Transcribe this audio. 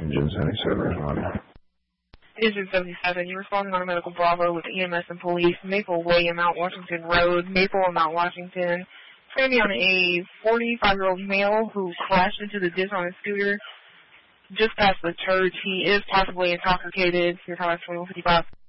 Engine 77 responding. Engine 77, you responding on a Medical Bravo with EMS and police, Maple Way and Mount Washington Road, Maple and Mount Washington. It's going to be on a 45-year-old male who crashed into the ditch on a scooter just past the church. He is possibly intoxicated. Your time is 21:55.